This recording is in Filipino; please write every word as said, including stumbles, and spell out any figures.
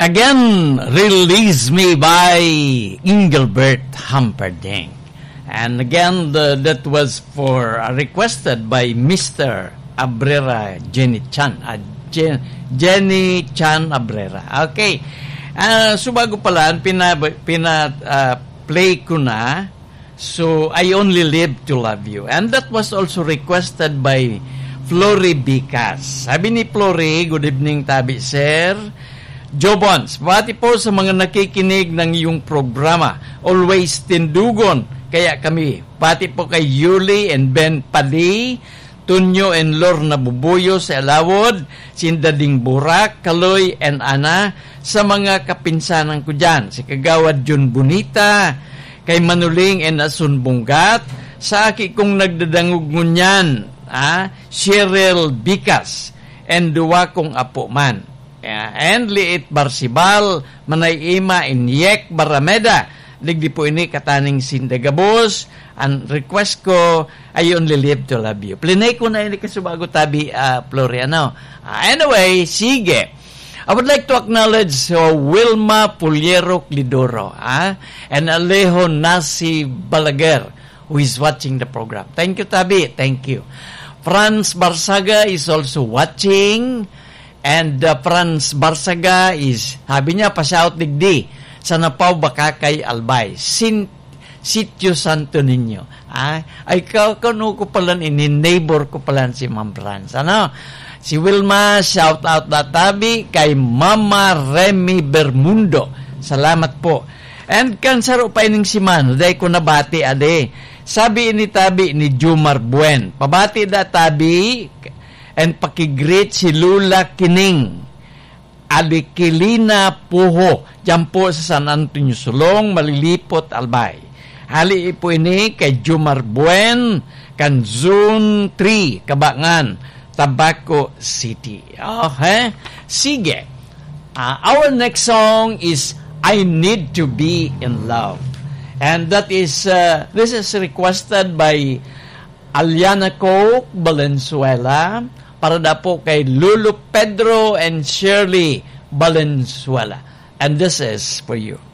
again, Release Me by Engelbert Humperdinck. And again, the, that was for uh, requested by Mister Abrera Jenny Chan. Uh, Jen, Jenny Chan Abrera. Okay. Uh, so bago pala, pina, pina uh, play ko na. So, I Only Live to Love You. And that was also requested by Flory Bicas. Sabi ni Flory, good evening tabi, sir. Joe Bonds, pati po sa mga nakikinig ng iyong programa. Always tindugon. Kaya kami, pati po kay Yuli and Ben Pali, Tunyo and Lorna Bubuyo sa Alawod, Sindading Burak, Kaloy and Ana, sa mga kapinsanan ko dyan. Si Kagawad Jun Bonita, kay Manuling and Asun Bungat, sa aki kong nagdadangog ngunyan, ah, Cheryl Bicas, and duwa kong apo man. Yeah, and Liit Barsibal, Manay Ima, and Yek Barameda, digdi po ini kataning Sindagabos, ang request ko, I Only Live to Love You. Plinay ko na ini kasubago tabi, uh, Floriano. Uh, anyway, sige. I would like to acknowledge uh, Wilma Puliero Clidoro, uh, and Alejo Nasi Balaguer, who is watching the program. Thank you, Tabi. Thank you. Franz Barsaga is also watching, and uh, Franz Barsaga is, sabi niya, pa-shout digdi, sa Napaw Bakakay Albay, Sin, Sitio Santo Niño. Ah, ay ka, kano ko pala, ini-neighbor ko pala si Ma'am Franz. Ano? Si Wilma, shout out na tabi, kay Mama Remy Bermundo. Salamat po. And kansaro pa ining si Mano, dahil ko nabati ade. Sabi ini tabi ni Jumar Buen, pabati da tabi, and pakigreet si Lula Kining, Alikilina Puho, dyan po sa San Antonio Sulong, Malilipot, Albay. Hali po ini kay Jumar Buen, Kanzun three, Kabangan, Tabaco City. Okay? Sige. Uh, our next song is I Need to Be in Love. And that is, uh, this is requested by Aliana Coke Valenzuela, para na po kay Lulu Pedro and Shirley Valenzuela. And this is for you.